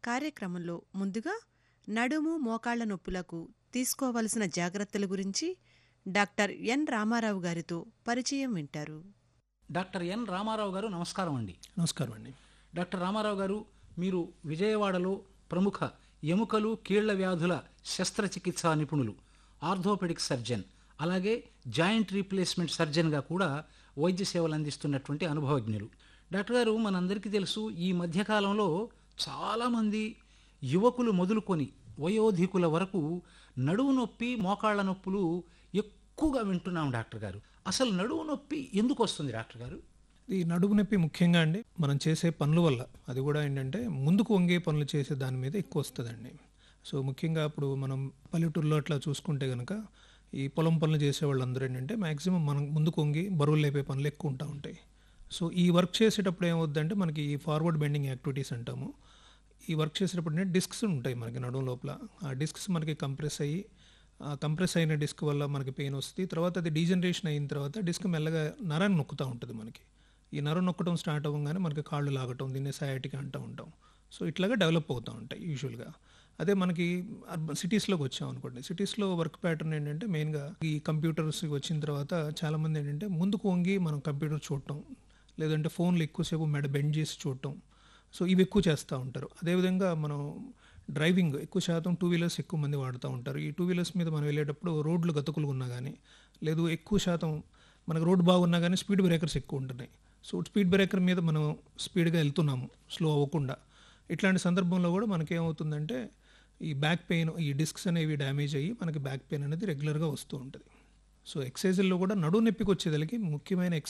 కార్యక్రమంలో ముందుగా నడుము మోకాళ్ల నొప్పులకు తీసుకోవలసిన జాగ్రత్తల గురించి డాక్టర్ ఎన్ రామారావు గారితో పరిచయం వింటారు. డాక్టర్ ఎన్ రామారావు గారు నమస్కారం అండి. నమస్కారం అండి. డాక్టర్ రామారావు గారు, మీరు విజయవాడలో ప్రముఖ ఎముకలు కీళ్ల వ్యాధుల శస్త్రచికిత్సా నిపుణులు, ఆర్థోపెడిక్ సర్జన్, అలాగే జాయింట్ రీప్లేస్మెంట్ సర్జన్గా కూడా వైద్య సేవలు అందిస్తున్నటువంటి అనుభవజ్ఞులు. డాక్టర్ గారు, మనందరికీ తెలుసు, ఈ మధ్యకాలంలో చాలామంది యువకులు మొదలుకొని వయోధికుల వరకు నడువు నొప్పి మోకాళ్ల నొప్పులు ఎక్కువగా వింటున్నాం. డాక్టర్ గారు, అసలు నడువు నొప్పి ఎందుకు వస్తుంది డాక్టర్ గారు? ఈ నడుము నొప్పి ముఖ్యంగా అండి మనం చేసే పనుల వల్ల, అది కూడా ఏంటంటే ముందుకు వంగే పనులు చేసే దాని మీద ఎక్కువ వస్తుందండి. సో ముఖ్యంగా ఇప్పుడు మనం పల్లెటూరులో అట్లా చూసుకుంటే కనుక ఈ పొలం పనులు చేసే వాళ్ళందరూ ఏంటంటే మ్యాక్సిమం మనం ముందుకు వంగి బరువులు లేపే పనులు ఎక్కువ ఉంటా ఉంటాయి. సో ఈ వర్క్ చేసేటప్పుడు ఏమవుద్దంటే మనకి ఈ ఫార్వర్డ్ బెండింగ్ యాక్టివిటీస్ అంటాము. ఈ వర్క్ చేసేటప్పుడు డిస్క్స్ ఉంటాయి మనకి నడుము లోపల. ఆ డిస్క్స్ మనకి కంప్రెస్ అయిన డిస్క్ వల్ల మనకి పెయిన్ వస్తుంది. తర్వాత అది డీజనరేషన్ అయిన తర్వాత డిస్క్ మెల్లగా నరాన్ని నొక్కుతూ ఉంటుంది. మనకి ఈ నరం నొక్కడం స్టార్ట్ అవ్వగానే మనకి కాళ్ళు లాగటం, దీన్ని సయాటికా అంటూ ఉంటాం. సో ఇట్లాగా డెవలప్ అవుతూ ఉంటాయి యూజువల్గా. అదే మనకి సిటీస్లోకి వచ్చాం అనుకోండి, సిటీస్లో వర్క్ ప్యాటర్న్ ఏంటంటే మెయిన్గా ఈ కంప్యూటర్స్ వచ్చిన తర్వాత చాలామంది ఏంటంటే ముందుకు వంగి మనం కంప్యూటర్ చూడటం, లేదంటే ఫోన్లు ఎక్కువసేపు మెడ బెండ్ చేసి చూడటం. సో ఇవి ఎక్కువ చేస్తూ ఉంటారు. అదేవిధంగా మనం డ్రైవింగ్ ఎక్కువ శాతం టూ వీలర్స్ ఎక్కువ మంది వాడుతూ ఉంటారు. ఈ టూ వీలర్స్ మీద మనం వెళ్ళేటప్పుడు రోడ్లు గతుకులు ఉన్నా కానీ, లేదు ఎక్కువ శాతం మనకు రోడ్డు బాగున్నా కానీ స్పీడ్ బ్రేకర్స్ ఎక్కువ ఉంటున్నాయి. సో స్పీడ్ బ్రేకర్ మీద మనం స్పీడ్గా వెళ్తున్నాము స్లో అవ్వకుండా. ఇట్లాంటి సందర్భంలో కూడా మనకేమవుతుందంటే ఈ బ్యాక్ పెయిన్, ఈ డిస్క్స్ అనేవి డ్యామేజ్ అయ్యి మనకి బ్యాక్ పెయిన్ అనేది రెగ్యులర్గా వస్తూ ఉంటుంది. సో ఎక్సర్సైజుల్లో కూడా నడుము నొప్పికి వచ్చేదానికి ముఖ్యమైన